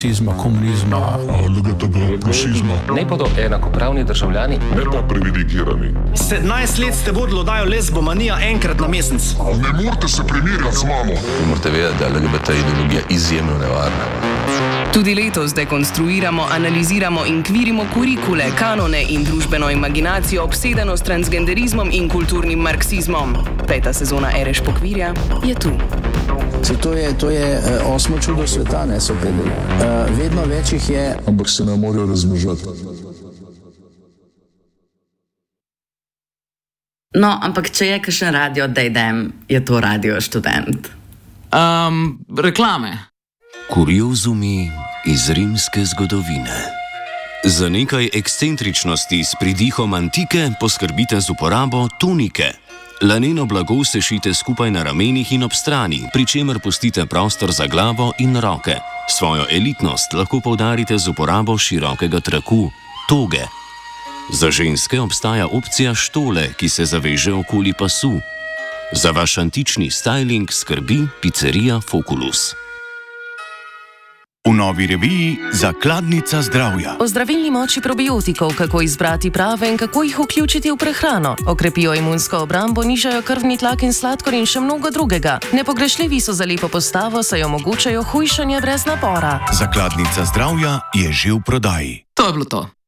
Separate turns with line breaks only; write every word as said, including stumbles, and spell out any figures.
Komunizma, komunizma,
L G B T, rasizma.
Ne bodo enakopravni državljani,
Ne pa privilegirani.
sedemnajst let ste vodili oddajo Lesbomanija enkrat na mesec.
Ne morete se primerjati z mano.
Morate vedeti, da je L G B T ideologija izjemno nevarna.
Tudi letos dekonstruiramo, analiziramo in kvirimo kurikule, kanone in družbeno imaginacijo obsedeno s transgenderizmom in kulturnim marksizmom. Peta sezona Ereš pokvirja je tu.
Se to je, to je uh, osmo čudo sveta, ne so predeli. Uh, vedno več jih je.
Ampak se ne morajo razmnožati.
No, ampak če je kakšen radio, da idem, je to Radio Študent.
Um, reklame.
Kuriozumi iz rimske zgodovine. Za nekaj ekscentričnosti s pridihom antike poskrbite z uporabo tunike. Laneno blago sešite skupaj na ramenih in ob strani, pri čemer pustite prostor za glavo in roke. Svojo elitnost lahko poudarite z uporabo širokega traku, toge. Za ženske obstaja opcija štole, ki se zaveže okoli pasu. Za vaš antični styling skrbi pizzerija Foculus.
V novi reviji Zakladnica zdravja.
O zdravilni moči probiotikov, kako izbrati prave in kako jih vključiti v prehrano. Okrepijo imunsko obrambo, nižajo krvni tlak in sladkor in še mnogo drugega. Nepogrešljivi so za lepo postavo, saj omogočajo hujšanje brez napora.
Zakladnica zdravja je že v prodaji.
To je bilo to.